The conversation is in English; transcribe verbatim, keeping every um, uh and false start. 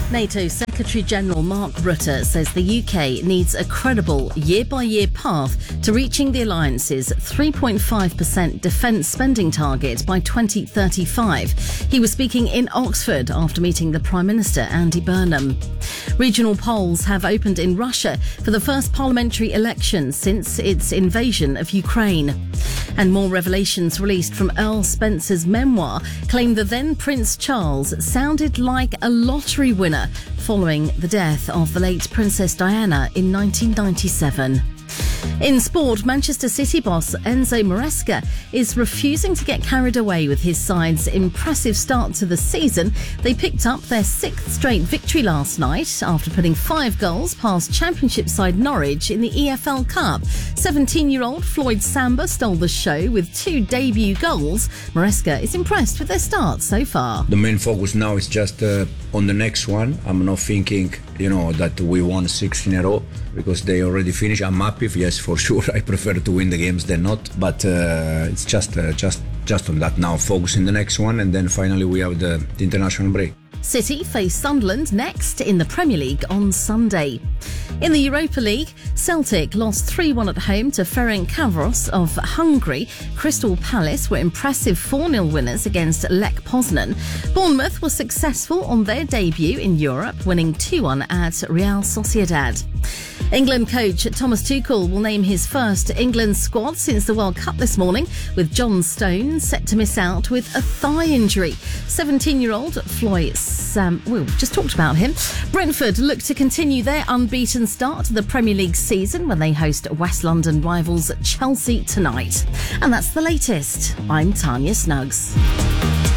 NATO Secretary-General Mark Rutte says the U K needs a credible year-by-year path to reaching the alliance's three point five percent defence spending target by twenty thirty-five. He was speaking in Oxford after meeting the Prime Minister Andy Burnham. Regional polls have opened in Russia for the first parliamentary election since its invasion of Ukraine. And more revelations released from Earl Spencer's memoir claim the then Prince Charles sounded like a lottery winner following the death of the late Princess Diana in nineteen ninety-seven. In sport, Manchester City boss Enzo Maresca is refusing to get carried away with his side's impressive start to the season. They picked up their sixth straight victory last night after putting five goals past Championship side Norwich in the E F L Cup. seventeen-year-old Floyd Samba stole the show with two debut goals. Maresca is impressed with their start so far. The main focus now is just uh, on the next one. I'm not thinking, you know, that we won six in a row because they already finished. I'm happy, yes, for sure. I prefer to win the games than not, but uh, it's just uh, just just on that now. Focus in the next one, and then finally we have the, the international break. City face Sunderland next in the Premier League on Sunday. In the Europa League, Celtic lost three one at home to Ferencváros of Hungary. Crystal Palace were impressive four nil winners against Lech Poznan. Bournemouth was successful on their debut in Europe, winning two one at Real Sociedad. England coach Thomas Tuchel will name his first England squad since the World Cup this morning, with John Stones set to miss out with a thigh injury. seventeen-year-old Floyd Sam, well, just talked about him. Brentford look to continue their unbeaten start to the Premier League season when they host West London rivals Chelsea tonight. And that's the latest. I'm Tanya Snuggs.